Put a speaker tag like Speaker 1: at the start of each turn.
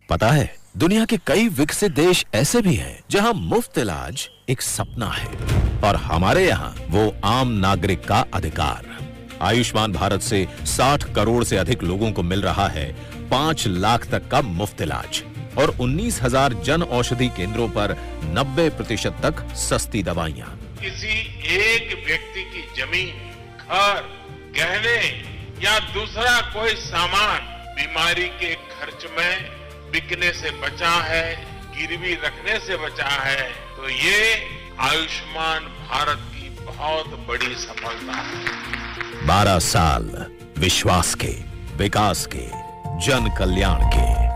Speaker 1: पता है, दुनिया के कई विकसित देश ऐसे भी हैं जहां मुफ्त इलाज एक सपना है और हमारे यहाँ वो आम नागरिक का अधिकार। आयुष्मान भारत से 60 करोड़ से अधिक लोगों को मिल रहा है 5 लाख तक का मुफ्त इलाज और 19,000 जन औषधि केंद्रों पर 90% तक सस्ती दवाइयां।
Speaker 2: किसी एक व्यक्ति की जमीन, घर, गहने या दूसरा कोई सामान बीमारी के खर्च में बिकने से बचा है, गिरवी रखने से बचा है, तो ये आयुष्मान भारत की बहुत बड़ी सफलता है।
Speaker 1: 12 साल विश्वास के, विकास के, जन कल्याण के।